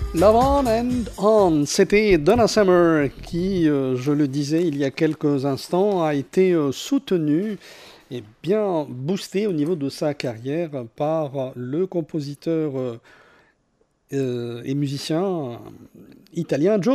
Love On and On, c'était Donna Summer qui, je le disais il y a quelques instants, a été soutenu et bien boosté au niveau de sa carrière par le compositeur et musicien italien Joe